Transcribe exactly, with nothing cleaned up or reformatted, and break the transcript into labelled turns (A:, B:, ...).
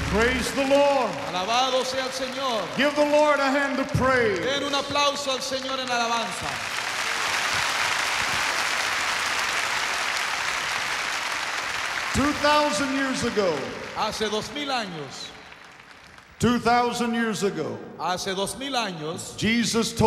A: Praise the Lord.
B: Alabado sea el Señor.
A: Give the Lord a hand of praise.
B: Den un aplauso al Señor en alabanza.
A: Two thousand years ago.
B: Hace dos mil años.
A: Two thousand years ago.
B: Hace dos mil años.
A: Jesus told